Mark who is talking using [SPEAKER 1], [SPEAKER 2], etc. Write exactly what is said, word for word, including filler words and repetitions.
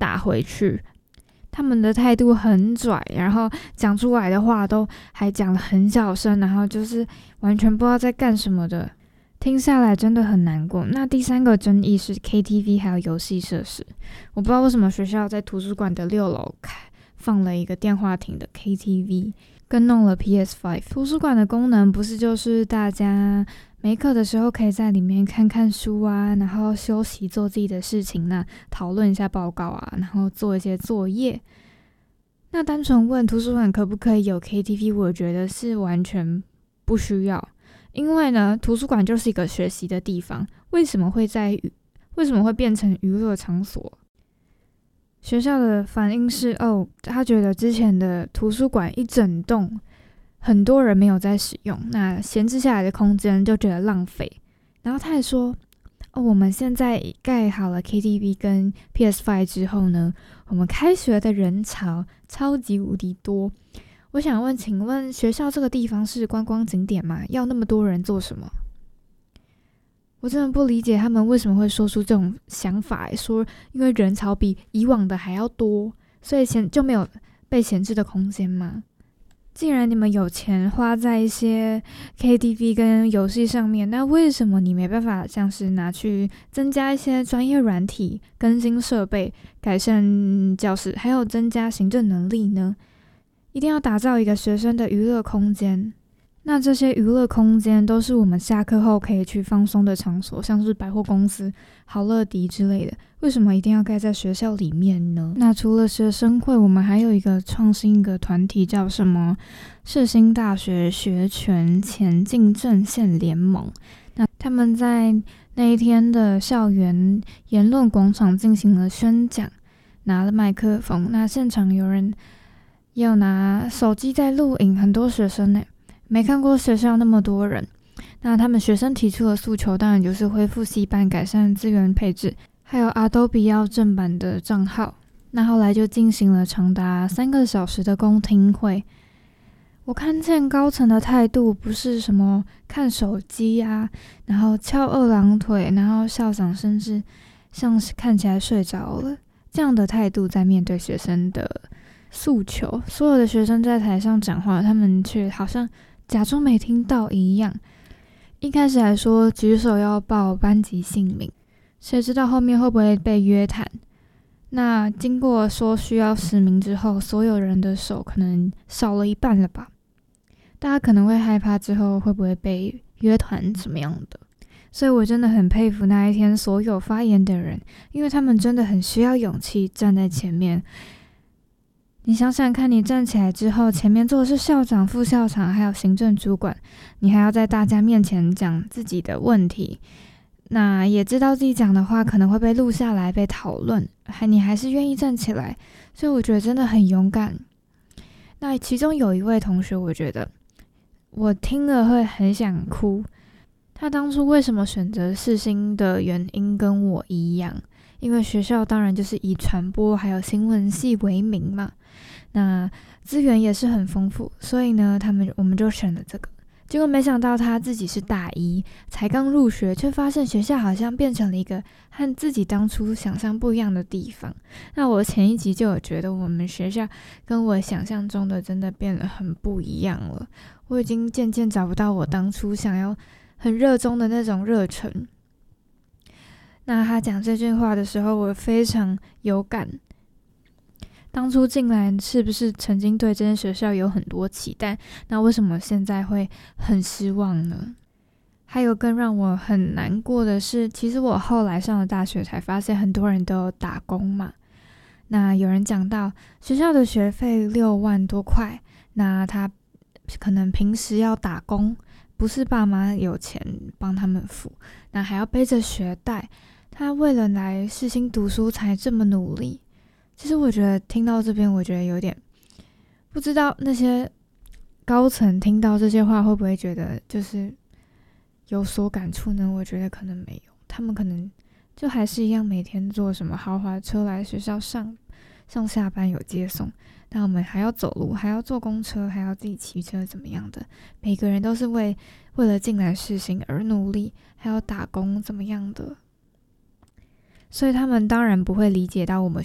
[SPEAKER 1] 打回去。他们的态度很拽，然后讲出来的话都还讲得很小声，然后就是完全不知道在干什么的，听下来真的很难过。那第三个争议是 K T V 还有游戏设施，我不知道为什么学校在图书馆的六楼开放了一个电话亭的 K T V， 跟弄了 P S 五。 图书馆的功能不是就是大家没课的时候可以在里面看看书啊，然后休息做自己的事情，那讨论一下报告啊，然后做一些作业。那单纯问图书馆可不可以有 K T V， 我觉得是完全不需要，因为呢，图书馆就是一个学习的地方，为什么会在为什么会变成娱乐场所？学校的反应是，哦，他觉得之前的图书馆一整栋很多人没有在使用，那闲置下来的空间就觉得浪费。然后他还说，哦，我们现在盖好了 K T V 跟 P S 五 之后呢，我们开学的人潮超级无敌多。我想问，请问学校这个地方是观光景点吗？要那么多人做什么？我真的不理解他们为什么会说出这种想法，说因为人潮比以往的还要多，所以就没有被闲置的空间吗？既然你们有钱花在一些 K T V 跟游戏上面，那为什么你没办法像是拿去增加一些专业软体、更新设备、改善教室，还有增加行政能力呢？一定要打造一个学生的娱乐空间。那这些娱乐空间都是我们下课后可以去放松的场所，像是百货公司、好乐迪之类的，为什么一定要盖在学校里面呢？那除了学生会，我们还有一个创新一个团体叫什么世新大学学权前进阵线联盟。那他们在那一天的校园言论广场进行了宣讲，拿了麦克风，那现场有人也有拿手机在录影，很多学生呢，没看过学校那么多人。那他们学生提出的诉求当然就是恢复系办、改善资源配置，还有 Adobe 要正版的账号。那后来就进行了长达三个小时的公听会。我看见高层的态度不是什么看手机啊，然后翘二郎腿，然后校长甚至像是看起来睡着了，这样的态度在面对学生的诉求。所有的学生在台上讲话，他们却好像假装没听到一样。一开始还说举手要报班级姓名，谁知道后面会不会被约谈？那经过说需要实名之后，所有人的手可能少了一半了吧？大家可能会害怕之后会不会被约谈怎么样的？所以我真的很佩服那一天所有发言的人，因为他们真的很需要勇气站在前面。你想想看，你站起来之后，前面坐的是校长、副校长还有行政主管，你还要在大家面前讲自己的问题，那也知道自己讲的话可能会被录下来被讨论，还你还是愿意站起来，所以我觉得真的很勇敢。那其中有一位同学，我觉得我听了会很想哭。他当初为什么选择世新的原因跟我一样，因为学校当然就是以传播还有新闻系为名嘛，那资源也是很丰富，所以呢，他们我们就选了这个。结果没想到他自己是大一，才刚入学，却发现学校好像变成了一个和自己当初想象不一样的地方。那我前一集就有觉得我们学校跟我想象中的真的变得很不一样了，我已经渐渐找不到我当初想要很热衷的那种热忱。那他讲这句话的时候，我非常有感。当初进来是不是曾经对这间学校有很多期待？那为什么现在会很失望呢？还有更让我很难过的是，其实我后来上了大学才发现，很多人都有打工嘛。那有人讲到学校的学费六万多块，那他可能平时要打工，不是爸妈有钱帮他们付，那还要背着学贷。他为了来世新读书才这么努力。其实我觉得听到这边，我觉得有点不知道那些高层听到这些话会不会觉得就是有所感触呢？我觉得可能没有，他们可能就还是一样每天坐什么豪华车来学校上上下班有接送，但我们还要走路，还要坐公车，还要自己骑车怎么样的，每个人都是为为了进来世新而努力，还要打工怎么样的，所以他们当然不会理解到我们